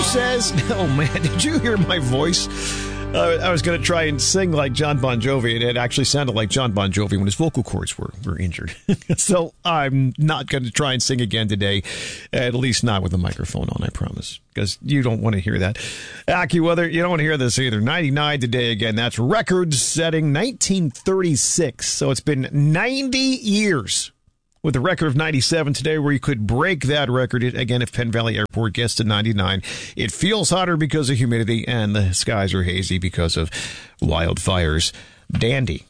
says, oh man, did you hear my voice? I was going to try and sing like John Bon Jovi, and it actually sounded like John Bon Jovi when his vocal cords were injured. So I'm not going to try and sing again today, at least not with the microphone on, I promise, because you don't want to hear that. AccuWeather, you don't want to hear this either. 99 today again. That's record-setting 1936. So it's been 90 years with a record of 97 today, where you could break that record again if Penn Valley Airport gets to 99. It feels hotter because of humidity, and the skies are hazy because of wildfires. Dandy.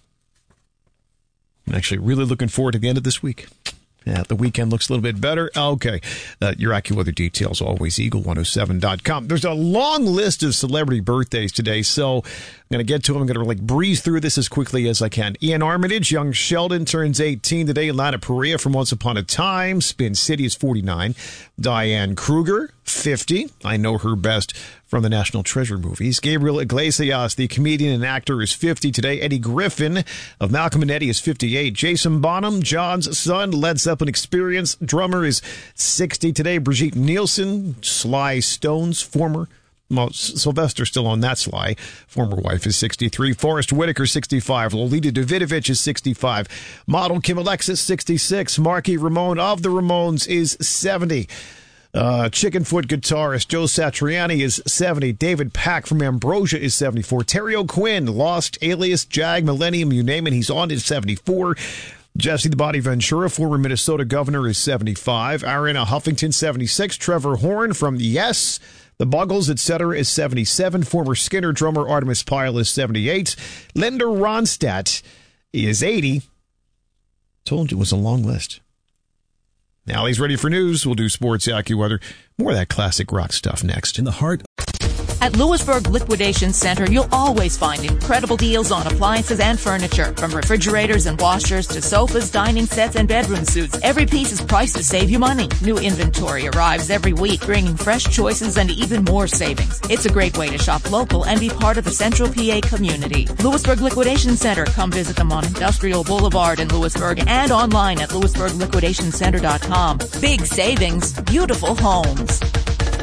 I'm actually really looking forward to the end of this week. Yeah, the weekend looks a little bit better. Okay. Your AccuWeather details, always eagle107.com. There's a long list of celebrity birthdays today, so I'm going to get to them. I'm going to breeze through this as quickly as I can. Ian Armitage, young Sheldon turns 18 today. Lana Perea from Once Upon a Time. Spin City is 49. Diane Kruger, 50. I know her best from the National Treasure movies. Gabriel Iglesias, the comedian and actor, is 50 today. Eddie Griffin of Malcolm and Eddie is 58. Jason Bonham, John's son, Led Zeppelin Experience drummer, is 60 today. Brigitte Nielsen, Sly Stone's former, well, Sylvester still on that Sly, former wife, is 63. Forrest Whitaker, 65. Lolita Davidovich is 65. Model Kim Alexis, 66. Marky Ramone of the Ramones is 70. Chickenfoot guitarist Joe Satriani is 70. David Pack from Ambrosia is 74. Terry O'Quinn, Lost, Alias, Jag, Millennium, you name it, he's on, is 74. Jesse the Body Ventura, former Minnesota governor, is 75. Ariana Huffington, 76. Trevor Horn from Yes, The Buggles, etc., is 77. Former Skinner drummer Artemis Pyle is 78. Linda Ronstadt is 80. Told you it was a long list. Now he's ready for news. We'll do sports, AccuWeather. More of that classic rock stuff next. In the heart. At Lewisburg Liquidation Center, you'll always find incredible deals on appliances and furniture. From refrigerators and washers to sofas, dining sets, and bedroom suites, every piece is priced to save you money. New inventory arrives every week, bringing fresh choices and even more savings. It's a great way to shop local and be part of the Central PA community. Lewisburg Liquidation Center. Come visit them on Industrial Boulevard in Lewisburg and online at lewisburgliquidationcenter.com. Big savings, beautiful homes.